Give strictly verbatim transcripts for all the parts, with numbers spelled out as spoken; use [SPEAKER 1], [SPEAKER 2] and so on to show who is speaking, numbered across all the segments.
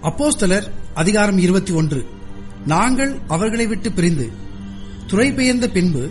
[SPEAKER 1] அப்போஸ்தலர் அதிகாரம் இருபத்தி ஒன்று. நாங்கள் அவர்களை விட்டு பிரிந்து துறைபெயர்ந்த பின்பு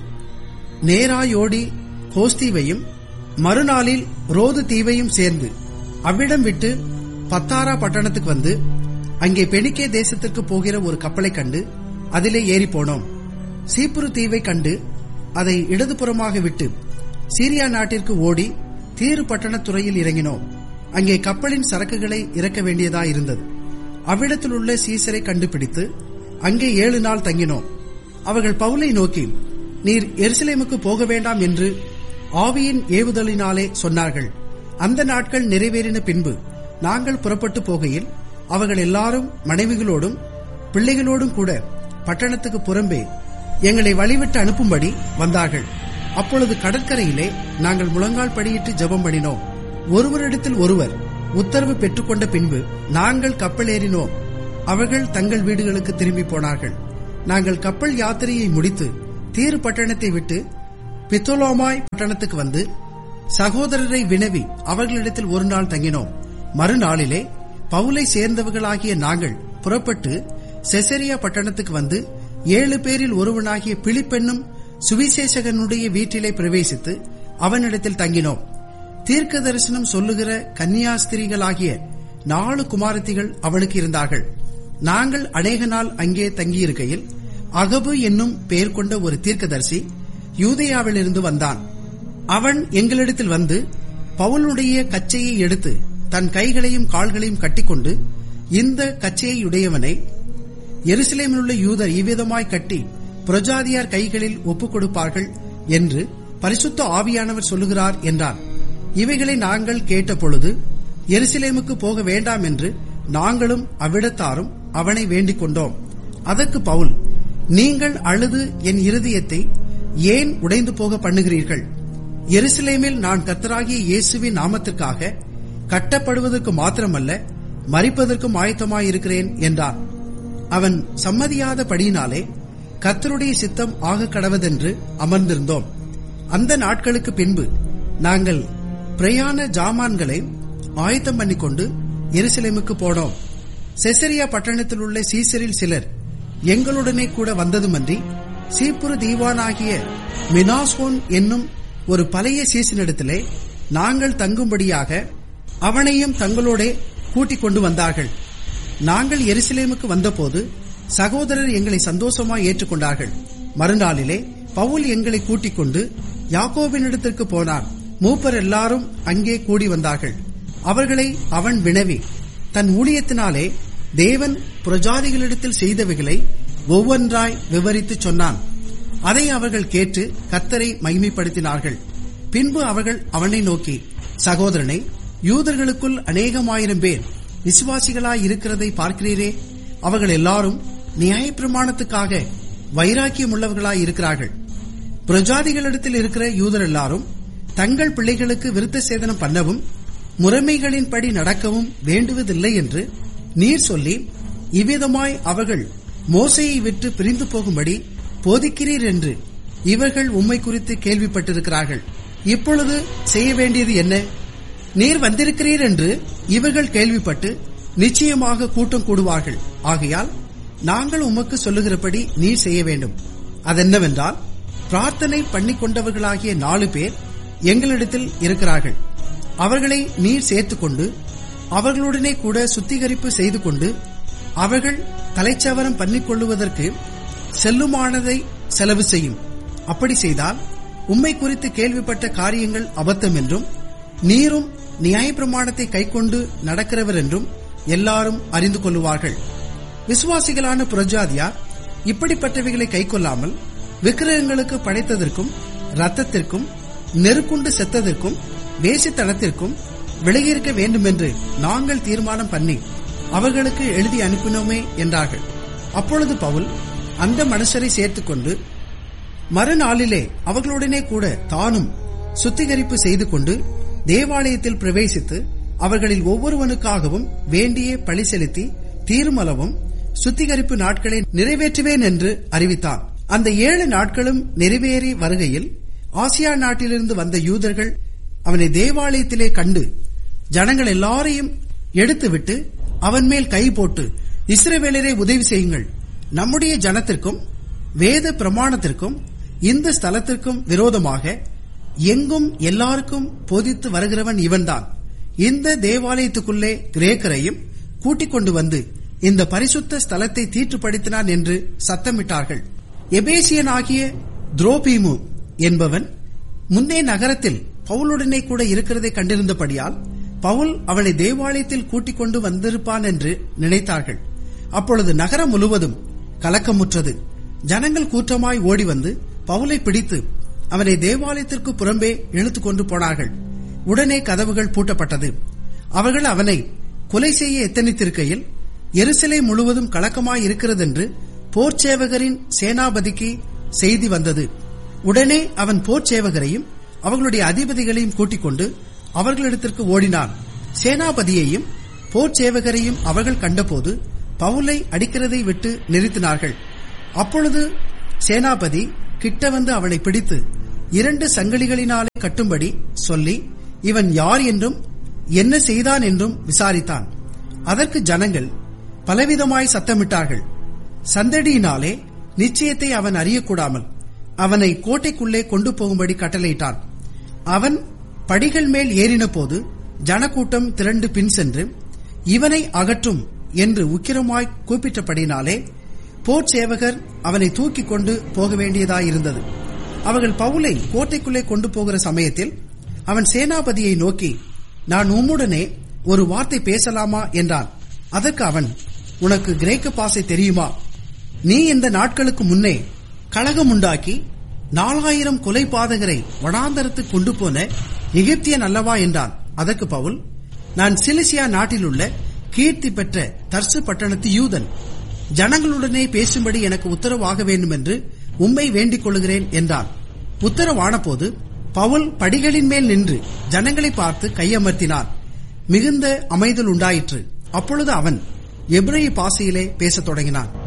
[SPEAKER 1] நேராயோடி கோஸ்தீவையும் மறுநாளில் ரோது தீவையும் சேர்ந்து அவ்விடம் விட்டு பத்தாரா பட்டணத்துக்கு வந்து அங்கே பெனிக்கே தேசத்திற்கு போகிற ஒரு கப்பலை கண்டு அதிலே ஏறி போனோம். சீப்புரு தீவை கண்டு அதை இடதுபுறமாக விட்டு சீரியா நாட்டிற்கு ஓடி தீரு பட்டணத்துறையில் இறங்கினோம். அங்கே கப்பலின் சரக்குகளை இறக்க வேண்டியதாயிருந்தது. அவ்விடத்தில் உள்ள சீசரை கண்டுபிடித்து அங்கே ஏழு நாள் தங்கினோம். அவர்கள் பவுலை நோக்கி, நீர் எருசலேமுக்கு போக வேண்டாம் என்று ஆவியின் ஏவுதலினாலே சொன்னார்கள். அந்த நாட்கள் நிறைவேறின பின்பு நாங்கள் புறப்பட்டு போகையில் அவர்கள் எல்லாரும் மனைவிகளோடும் பிள்ளைகளோடும் கூட பட்டணத்துக்கு புறம்பே எங்களை வழிவிட்டு அனுப்பும்படி வந்தார்கள். அப்பொழுது கடற்கரையிலே நாங்கள் முழங்கால் படியிட்டு ஜெபம் பண்ணினோம். ஒருவரிடத்தில் ஒருவர் உத்தரவு பெற்றுக்கொண்ட பின்பு நாங்கள் கப்பல் ஏறினோம். அவர்கள் தங்கள் வீடுகளுக்கு திரும்பி போனார்கள். நாங்கள் கப்பல் யாத்திரையை முடித்து தீரு பட்டணத்தை விட்டு பித்தோலோமாய் பட்டணத்துக்கு வந்து சகோதரரை வினவி அவர்களிடத்தில் ஒரு நாள் தங்கினோம். மறுநாளிலே பவுலை சேர்ந்தவர்களாகிய நாங்கள் புறப்பட்டு செசரியா பட்டணத்துக்கு வந்து ஏழு பேரில் ஒருவனாகிய பிலிப்பென்னும் சுவிசேஷகனுடைய வீட்டிலே பிரவேசித்து அவனிடத்தில் தங்கினோம். தீர்க்க தரிசனம் சொல்லுகிற கன்னியாஸ்திரிகளாகிய நாலு குமாரத்திகள் அவளுக்கு இருந்தார்கள். நாங்கள் அநேக நாள் அங்கே தங்கியிருக்கையில் அகபு என்னும் பெயர் கொண்ட ஒரு தீர்க்கதரிசி யூதேயாவிலிருந்து வந்தான். அவன் எங்களிடத்தில் வந்து பவுலுடைய கச்சையை எடுத்து தன் கைகளையும் கால்களையும் கட்டிக்கொண்டு, இந்த கச்சையுடையவனை எருசலேமிலுள்ள யூதர் இவ்விதமாய் கட்டி புரஜாதியார் கைகளில் ஒப்புக் கொடுப்பார்கள் என்று பரிசுத்த ஆவியானவர் சொல்லுகிறார் என்றான். இவைகளை நாங்கள் கேட்ட பொழுது எருசலேமுக்கு போக வேண்டாம் என்று நாங்களும் அவ்விடத்தாரும் அவனை வேண்டிக் கொண்டோம். அதற்கு பவுல், நீங்கள் அழுது என் இருதயத்தை ஏன் உடைந்து போக பண்ணுகிறீர்கள்? எருசலேமில் நான் கர்த்தராகிய இயேசுவின் நாமத்திற்காக கட்டப்படுவதற்கு மாத்திரமல்ல, மரிப்பதற்கும் ஆயத்தமாயிருக்கிறேன் என்றான். அவன் சம்மதியாதபடியினாலே கர்த்தருடைய சித்தம் ஆக கடவதென்று அமர்ந்திருந்தோம். அந்த நாட்களுக்கு பின்பு நாங்கள் பிரயாண ஜாமான்களை ஆயத்தம் பண்ணிக்கொண்டு எருசலேமுக்கு போனோம். செசரியா பட்டணத்தில் உள்ள சீசரில் சிலர் எங்களுடனே கூட வந்ததுமன்றி சீப்புரு தீவானாகிய மினாசோன் என்னும் ஒரு பழைய சீசனிடத்திலே நாங்கள் தங்கும்படியாக அவனையும் தங்களோட கூட்டிக் கொண்டு வந்தார்கள். நாங்கள் எருசலேமுக்கு வந்தபோது சகோதரர் எங்களை சந்தோஷமாய் ஏற்றுக்கொண்டார்கள். மறுநாளிலே பவுல் எங்களை கூட்டிக் கொண்டு யாக்கோபினிடத்திற்கு போனான். மூப்பர் எல்லாரும் அங்கே கூடி வந்தார்கள். அவர்களை அவன் வினவி தன் ஊழியத்தினாலே தேவன் புரஜாதிகளிடத்தில் செய்தவைகளை ஒவ்வொன்றாய் விவரித்து சொன்னான். அதை அவர்கள் கேட்டு கர்த்தரை மகிமைப்படுத்தினார்கள். பின்பு அவர்கள் அவனை நோக்கி, சகோதரனை, யூதர்களுக்குள் அநேகமாயிரம் பேர் விசுவாசிகளாய் இருக்கிறதை பார்க்கிறீரே, அவர்கள் எல்லாரும் நியாயப்பிரமாணத்துக்காக வைராக்கியம் உள்ளவர்களாய் இருக்கிறார்கள். புரஜாதிகளிடத்தில் இருக்கிற யூதர் எல்லாரும் தங்கள் பிள்ளைகளுக்கு விருத்த சேதனம் பண்ணவும் முறைமைகளின்படி நடக்கவும் வேண்டுவதில்லை என்று நீர் சொல்லி இவ்விதமாய் அவர்கள் மோசையை விட்டு பிரிந்து போகும்படி போதிக்கிறீர் என்று இவர்கள் உம்மை குறித்து கேள்விப்பட்டிருக்கிறார்கள். இப்பொழுது செய்ய வேண்டியது என்ன? நீர் வந்திருக்கிறீர் என்று இவர்கள் கேள்விப்பட்டு நிச்சயமாக கூட்டம் கூடுவார்கள். ஆகையால் நாங்கள் உமக்கு சொல்லுகிறபடி நீர் செய்ய வேண்டும். அதென்னவென்றால், பிரார்த்தனை பண்ணிக்கொண்டவர்களாகிய நாலு பேர் எங்களிடத்தில் இருக்கிறார்கள். அவர்களை நீர் சேர்த்துக்கொண்டு அவர்களுடனே கூட சுத்திகரிப்பு செய்து கொண்டு அவர்கள் தலைச்சவரம் பண்ணிக்கொள்ளுவதற்கு செல்லுமானதை செலவு செய்யும். அப்படி செய்தால் உம்மை குறித்து கேள்விப்பட்ட காரியங்கள் அபத்தம் என்றும் நீரும் நியாயப்பிரமாணத்தை கைக்கொண்டு நடக்கிறவர் என்றும் எல்லாரும் அறிந்து கொள்ளுவார்கள். விசுவாசிகளான புரஜாதியார் இப்படிப்பட்டவைகளை கைக்கொள்ளாமல் விக்கிரகங்களுக்கு படைத்ததற்கும் இரத்தத்திற்கும் நெருக்குண்டு செத்ததற்கும் வேசித்தனத்திற்கும் விலகியிருக்க வேண்டுமென்று நாங்கள் தீர்மானம் பண்ணி அவர்களுக்கு எழுதி அனுப்பினோமே என்றார்கள். அப்பொழுது பவுல் அந்த மனுஷரை சேர்த்துக்கொண்டு மறுநாளிலே அவர்களுடனே கூட தானும் சுத்திகரிப்பு செய்து கொண்டு தேவாலயத்தில் பிரவேசித்து அவர்களில் ஒவ்வொருவனுக்காகவும் வேண்டிய பழி செலுத்தி தீர்மலவும் சுத்திகரிப்பு நாட்களை நிறைவேற்றுவேன் என்று அறிவித்தான். அந்த ஏழு நாட்களும் நிறைவேறி வருகையில் ஆசியா நாட்டிலிருந்து வந்த யூதர்கள் அவனை தேவாலயத்திலே கண்டு ஜனங்கள் எல்லாரையும் எடுத்துவிட்டு அவன் மேல் கை போட்டு, இஸ்ரவேலரை உதவி செய்யுங்கள், நம்முடைய ஜனத்திற்கும் வேத பிரமாணத்திற்கும் இந்த ஸ்தலத்திற்கும் விரோதமாக எங்கும் எல்லாருக்கும் போதித்து வருகிறவன் இவன்தான். இந்த தேவாலயத்துக்குள்ளே கிரேக்கரையும் கூட்டிக் கொண்டு வந்து இந்த பரிசுத்த ஸ்தலத்தை தீட்டுப்படுத்தினான் என்று சத்தமிட்டார்கள். எபேசியனாகிய துரோபீமு என்பவன் முன்னே நகரத்தில் பவுலுடனே கூட இருக்கிறதை கண்டிருந்தபடியால் பவுல் அவனை தேவாலயத்தில் கூட்டிக் கொண்டு வந்திருப்பான் என்று நினைத்தார்கள். அப்பொழுது நகரம் முழுவதும் கலக்கமுற்றது. ஜனங்கள் கூட்டமாய் ஓடி வந்து பவுலை பிடித்து அவனை தேவாலயத்திற்கு புறம்பே இழுத்துக் கொண்டு போனார்கள். உடனே கதவுகள் பூட்டப்பட்டது. அவர்கள் அவனை கொலை செய்ய எத்தனித்திருக்கையில் எருசலேம் முழுவதும் கலக்கமாய் இருக்கிறதென்று போர்ச்சேவகரின் சேனாபதிக்கு செய்தி வந்தது. உடனே அவன் போர்ச்சேவகரையும் அவர்களுடைய அதிபதிகளையும் கூட்டிக் கொண்டு அவர்களிடத்திற்கு ஓடினான். சேனாபதியையும் போர்ச்சேவகரையும் அவர்கள் கண்டபோது பவுலை அடிக்கிறதை விட்டு நிறுத்தினார்கள். அப்பொழுது சேனாபதி கிட்ட வந்து அவனை பிடித்து இரண்டு சங்கிலிகளினாலே கட்டும்படி சொல்லி, இவன் யார் என்றும் என்ன செய்தான் என்றும் விசாரித்தான். அதற்கு ஜனங்கள் பலவிதமாய் சத்தமிட்டார்கள். சந்தடியினாலே நிச்சயத்தை அவன் அறியக்கூடாமல் அவனை கோட்டைக்குள்ளே கொண்டு போகும்படி கட்டளையிட்டான். அவன் படிகள் மேல் ஏறின போது ஜனக்கூட்டம் திரண்டு பின் சென்று, இவனை அகற்றும் என்று உக்கிரமாய் கூப்பிட்டபடினாலே போர்ச்சேவகர் அவனை தூக்கிக் கொண்டு போக வேண்டியதாயிருந்தது. அவர்கள் பவுலை கோட்டைக்குள்ளே கொண்டு போகிற சமயத்தில் அவன் சேனாபதியை நோக்கி, நான் உம்முடனே ஒரு வார்த்தை பேசலாமா என்றான். அதற்கு அவன், உனக்கு கிரேக்க பாசை தெரியுமா? நீ இந்த நாட்களுக்கு முன்னே கலகம் உண்டாக்கி நாலாயிரம் கொலை பாதகரை வனாந்தரத்துக்கு கொண்டு போன எகிப்தியன் அல்லவா என்றான். அதற்கு பவுல், நான் சிலிசியா நாட்டிலுள்ள கீர்த்தி பெற்ற தர்சு பட்டணத்து யூதன். ஜனங்களுடனே பேசும்படி எனக்கு உத்தரவாக வேண்டும் என்று உம்மை வேண்டிக் கொள்கிறேன் என்றான். உத்தரவான போது பவுல் படிகளின் மேல் நின்று ஜனங்களை பார்த்து கையமர்த்தினான். மிகுந்த அமைதல் உண்டாயிற்று. அப்பொழுது அவன் எபிரேய பாஷையிலே பேசத் தொடங்கினான்.